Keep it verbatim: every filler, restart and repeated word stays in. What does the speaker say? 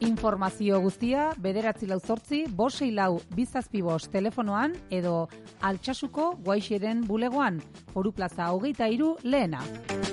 Informazio guztia bederatzi lau zortzi, bost sei lau, bi zazpi bost telefonoan edo Altsasuko Guaixeren bulegoan, Foru Plaza hogeita hiru lehena.